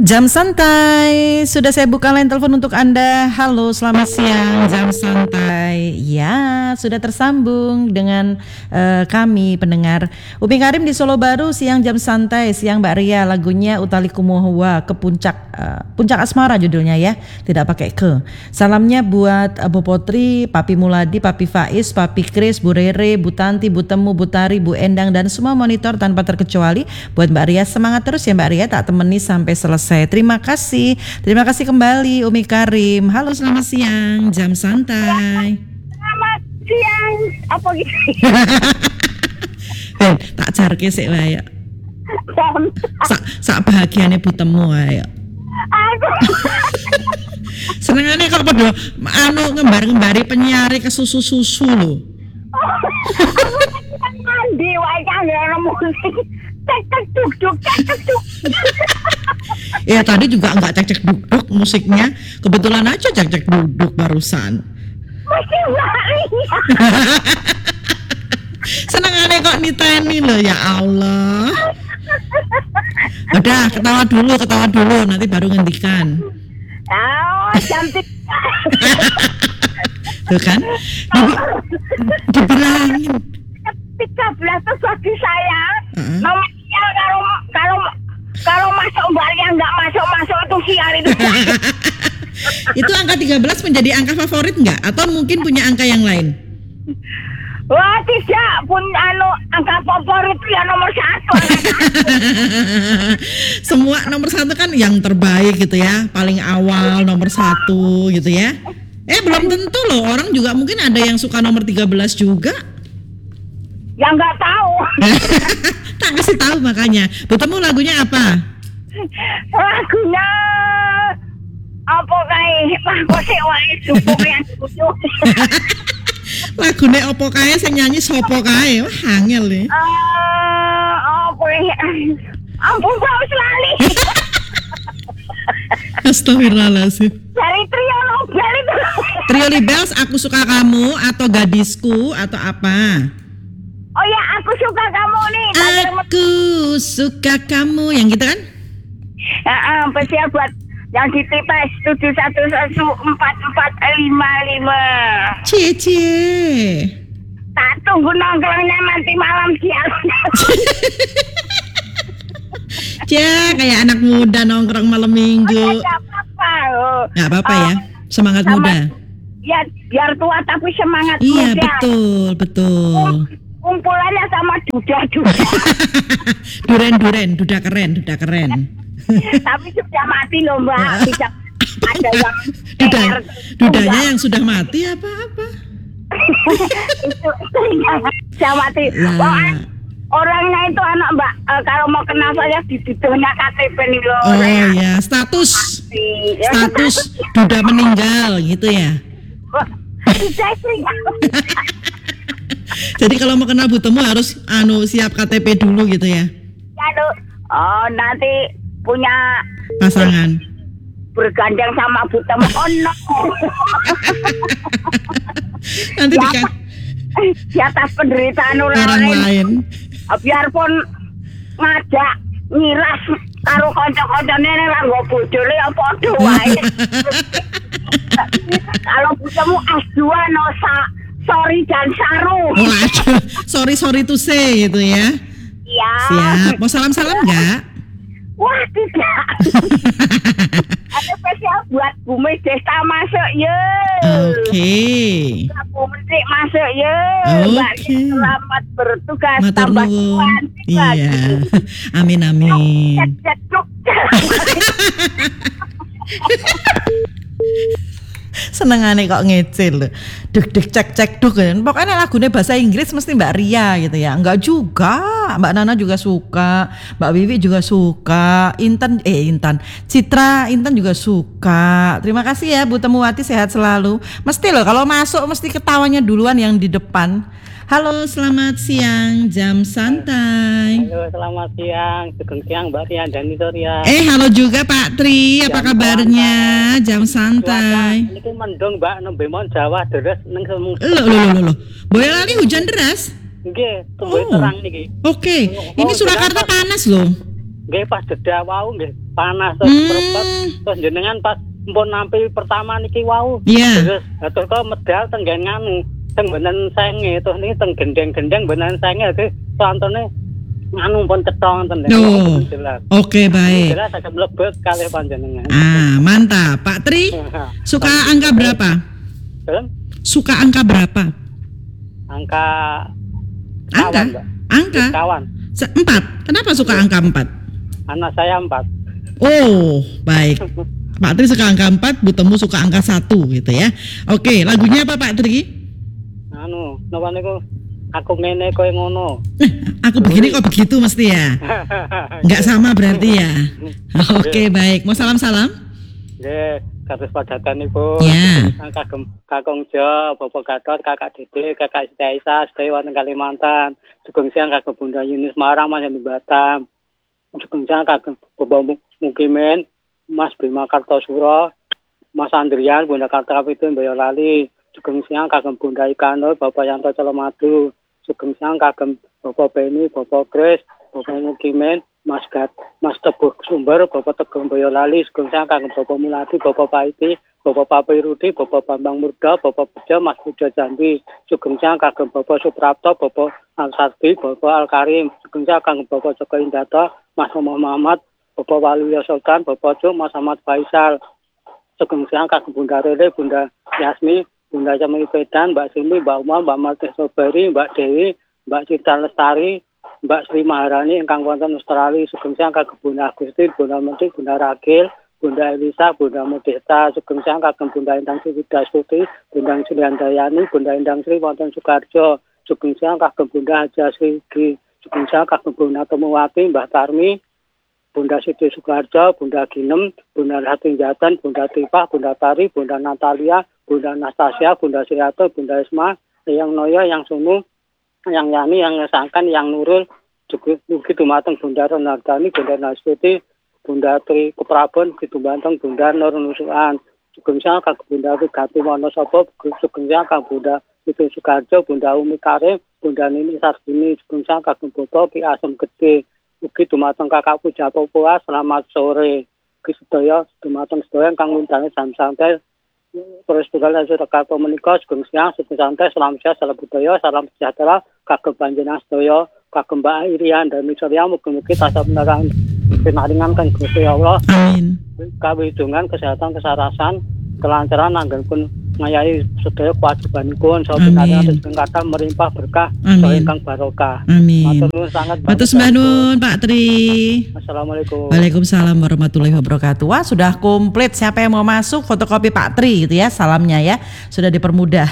Jam santai, sudah saya buka line telepon untuk Anda. Halo, selamat siang, jam santai. Ya, sudah tersambung dengan kami pendengar. Upin Karim di Solo Baru, siang jam santai, siang Mbak Ria, lagunya Utali Kumohwa ke puncak asmara judulnya ya, tidak pakai ke. Salamnya buat Bu Potri, Papi Muladi, Papi Faiz, Papi Kris, Bu Rere, Bu Tanti, Bu Temu, Bu Tari, Bu Endang dan semua monitor tanpa terkecuali. Buat Mbak Ria, semangat terus ya Mbak Ria, tak temani sampai selesai. Terima kasih kembali Umi Karim. Halo, selamat siang, jam santai. Selamat siang, apa gitu? Tak carke sik wae. Sak bahagiane butemu wae. Senengane kok padha ngembar-ngembari penyiare ke susu-susu lho. Mandi wae kan nemu. Cek duk. Ya tadi juga enggak cek duk musiknya. Kebetulan aja cek duk barusan. Masih wae. Senengane kok niteni loh, ya Allah. Udah, ketawa dulu nanti baru ngendikan. Oh, cantik. Tuh kan? Dibilangin 13 itu bagi saya. Nomornya kalau masuk bar yang enggak masuk itu siar itu. Itu angka 13 menjadi angka favorit enggak? Atau mungkin punya angka yang lain? Wah, tidak pun angka favorit ya nomor 1. Semua nomor 1 kan yang terbaik gitu ya, paling awal nomor 1 gitu ya. Belum tentu loh, orang juga mungkin ada yang suka nomor 13 juga. Yang nggak tahu. Tak kasih tahu makanya. Bertemu lagunya apa? Lagunya apa kayak kok sih wae cukup yang lucu. Lagune opo kae sing nyanyi sopo kae? Wah, angel nih. Apa ya? Ampun tahu selali. Astagfirullahaladzim. Dari Trio Nobel itu. Trio Libels, Aku Suka Kamu atau Gadisku atau apa? Oh ya, Aku Suka Kamu nih. Aku suka kamu, yang gitu kan? Spesial buat yang di TPS 7114455. Cie. Tak tunggu nongkrongnya nanti malam siang. Ya, kayak anak muda nongkrong malam minggu. Gak apa-apa ya, semangat muda. Ya, biar tua tapi semangat iya, muda. Iya, betul. Kumpulannya sama duda. Duren, duda keren. Tapi sudah mati loh Mbak. Bisa ada yang dudanya yang sudah mati apa-apa. itu sudah mati. Orangnya itu anak Mbak, kalau mau kenal saya di duduhnya KTP nih loh. Oh ya, status duda meninggal gitu ya. Jadi kalau mau kenal Butemu harus siap KTP dulu gitu ya. Oh, nanti punya pasangan bergandeng sama Butemu. Oh no. Nanti di atas penderitaan orang lain. Biarpun ngajak ngiras karo kanca-kancane lah nggo bojone ya padha wae. Kalau Butemu S2 sorry dan saru. Waduh, sorry to say gitu ya. Iya. Siap. Mau salam-salam enggak? Wah, tidak. Ada spesial buat Bu Desta masuk ya. Oke. Bu Menteri masuk ya. Oke. Selamat bertugas. Matur nuwun. Iya. Amin. Senengane kok ngecil loh. Duk cek duk kan. Pokoknya lagunya bahasa Inggris mesti Mbak Ria gitu ya. Enggak juga. Mbak Nana juga suka, Mbak Wiwi juga suka, Intan Intan juga suka. Terima kasih ya Bu Temuwati, sehat selalu. Mesti loh kalau masuk mesti ketawanya duluan yang di depan. Halo, selamat siang, jam santai. Halo, selamat siang, sugeng siang Mbak Ria dan Nitoria. Halo juga Pak Tri, apa kabarnya? Jam santai. Ini mendung Mbak, nembe mon Jawa deres neng semu. Loh. Boyolali hujan deras? Nggih, tumbuh terang niki. Oke. Ini Surakarta panas loh. nggih pas jeda wau nggih panas terus merebet terus jenengan pas mpun nampi pertama niki wau. Iya. Terus kok medal tenggen nganu teng benen senge terus niki teng gendeng-gendeng benen senge terus santune nganu pun cetong ten. Oh. Oke, baik. Jelas agak mlebet kalih panjenengan. Mantap. Pak Tri, suka angka berapa? Suka angka berapa? Angka kawan, Mbak. Angka? Kawan. 4. Kenapa suka angka 4? Anak saya 4. Oh, baik. Pak Tri suka angka 4, Bu Temu suka angka 1 gitu ya. Oke, lagunya apa Pak Tri? Napa niku aku ngene kowe ngono. Aku begini kok begitu mesti ya. Enggak sama berarti ya. Oke, baik. Mau salam-salam? Nggih, kados padatanipun. Ya. Kagem Kakung Jo, Bapak Gatot, Kakak Dede, Kakak Siti Aisyah, sedaya wonten Kalimantan. Sugeng siang kagem Bunda Yunis Marang Mas di Batam. Sugeng siang kagem Bapak Mukimin, Mas Bima Kartosuro, Mas Andrian, Bunda Kartapitun Boyolali. Sugeng siang kagem Bunda Ikanur, Bapak Yanto Colomadu. Sugeng siang kagem Bapak Beni, Bapak Kris, Bapak Mukimin, Mas Teguh Sumber, Bapak Teguh Boyolali. Sugeng siang kagem Bapak Muladi, Bapak Paiti, Bapak Papi Rudi, Bapak Bambang Murda, Bapak Bejo, Mas Bujo Jambi. Sugeng siang kagem Bapak Suprapto, Bapak Al-Sardi, Bapak Al-Karim. Sugeng siang kagem Bapak Joko Indata, Mas Muhammad, Bapak Waluyo Sultan, Bapak Cuk, Mas Ahmad Faisal. Sugeng siang kagem Bunda Rere, Bunda Yasmi, Bunda Jamil Pedan, Mbak Simi, Mbak Umar, Mbak Martis Soberi, Mbak Dewi, Mbak Cinta Lestari, Mbak Sri Maharani ingkang wonten Australia. Sugeng siang kagem Bunda Agustin, Bunda Menteri, Bunda Ragil, Bunda Elisa, Bunda Modesta. Sugeng siang kagem Bunda Endang Sri Widastuti, Bunda Sri Handayani, Bunda Endang Sri wonten Sukarjo. Sugeng siang kagem Bunda Haja Sri Gi. Sugeng siang kagem Bunda Temuwati, Mbah Tarmi, Bunda Siti Sukarjo, Bunda Ginem, Bunda Hatinjatan, Bunda Tifah, Bunda Tari, Bunda Natalia, Bunda Anastasia, Bunda Sriato, Bunda Isma, Yang Noyo, Yang Sunu, Yang Yani, Yang Ngesangkan, Yang Nurul, juga dumateng Bunda Renardani, Bunda Nastuti, Bunda Tri Keprabon, gitu banteng Bunda Nur Nusuan. Sugeng siang kagem Bunda Wigati Wonosobo, sugeng siang kagem Bunda Siti Sukarjo, Bunda Umi Karim, Bunda Nini Sarbini, sugeng siang kagem Bapak Ki Asem Gede. Ugi dumateng Kakak Puja Popoa, selamat sore. Ugi sedaya dumateng sedaya kang ngundang jam santai. Terus tunggal hasil rekarto menika sugeng siang, sugeng santai, salam sehat, salam budaya, salam sejahtera kagem panjenengan sedaya, kagem Mbak Irian dan Misoria, mugi-mugi tansah menerang pinaringan kan Gusti Allah. Amin. Kawidungan, kesehatan, kesarasan, kelancaran anggenipun ngayahi sedaya kewajibanipun saha pinaringan sugeng kathah merimpah berkah saha ingkang barokah. Amin. Matur nuwun sangat. Matur sembah nuwun Pak Tri. Assalamualaikum. Waalaikumsalam warahmatullahi wabarakatuh. Wah, sudah komplit. Siapa yang mau masuk fotokopi Pak Tri gitu ya, salamnya ya. Sudah dipermudah.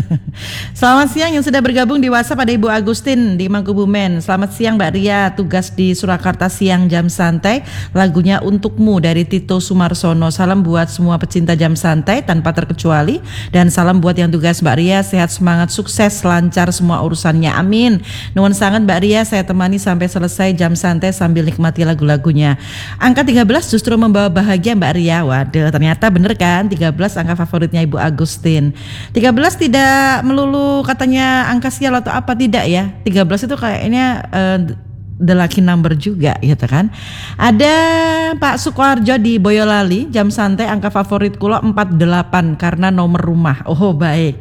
Selamat siang yang sudah bergabung di WhatsApp, ada Ibu Agustin di Mangkubumen. Selamat siang Mbak Ria, tugas di Surakarta siang jam santai. Lagunya Untukmu dari Tito Sumarsono. Salam buat semua pecinta jam santai tanpa terkecuali. Dan salam buat yang tugas Mbak Ria, sehat, semangat, sukses, lancar semua urusannya, amin. Nuwun sangat Mbak Ria, saya temani sampai selesai jam santai sambil nikmati lagu-lagunya. Angka 13 justru membawa bahagia Mbak Ria. Waduh, ternyata bener kan, 13 angka favoritnya Ibu Agustin. 13 tidak melulu katanya angka sial atau apa, tidak ya. 13 itu kayaknya the lucky number juga gitu kan. Ada Pak Sukoharjo di Boyolali, jam santai angka favorit kula 48 karena nomor rumah. Oh baik.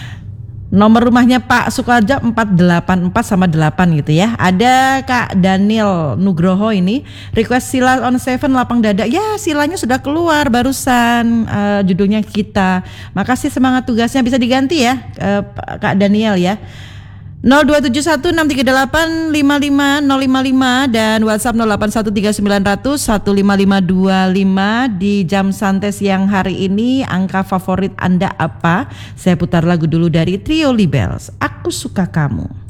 Nomor rumahnya Pak Sukoharjo 484 sama 8 gitu ya. Ada Kak Daniel Nugroho ini request Sila on Seven lapang dada. Ya, silanya sudah keluar barusan, judulnya kita. Makasih, semangat tugasnya, bisa diganti ya Kak Daniel ya. 02716385555 dan WhatsApp 081390015525 di jam santai siang hari ini. Angka favorit Anda apa? Saya putar lagu dulu dari Trio Libels, Aku Suka Kamu.